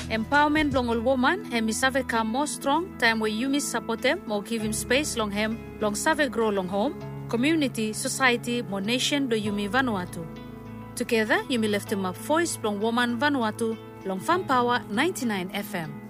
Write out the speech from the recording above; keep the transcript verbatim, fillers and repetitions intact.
Empowerment long all woman hemi save come more strong time where you miss support them more give him space long him long save grow long home community society more nation do yumi Vanuatu. Together you may lift him up voice long woman Vanuatu long Fan Power ninety-nine F M.